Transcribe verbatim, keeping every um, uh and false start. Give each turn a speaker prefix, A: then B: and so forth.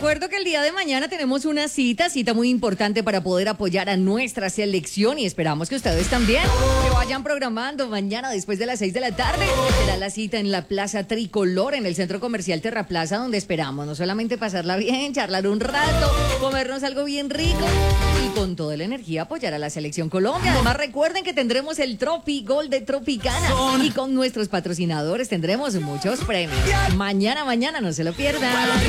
A: recuerdo que el día de mañana tenemos una cita, cita muy importante para poder apoyar a nuestra selección y esperamos que ustedes también se vayan programando. Mañana después de las seis de la tarde será la cita en la Plaza Tricolor, en el Centro Comercial Terraplaza, donde esperamos no solamente pasarla bien, charlar un rato, comernos algo bien rico y con toda la energía apoyar a la selección Colombia. Además, recuerden que tendremos el Tropi Gol de Tropicana y con nuestros patrocinadores tendremos muchos premios. Mañana, mañana, no se lo pierdan.